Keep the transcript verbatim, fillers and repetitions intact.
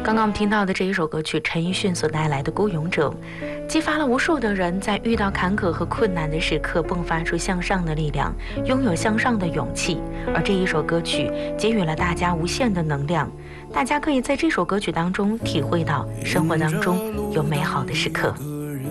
刚刚我们听到的这一首歌曲，陈奕迅所带来的《孤勇者》，激发了无数的人在遇到坎坷和困难的时刻迸发出向上的力量，拥有向上的勇气。而这一首歌曲给予了大家无限的能量，大家可以在这首歌曲当中体会到生活当中有美好的时刻。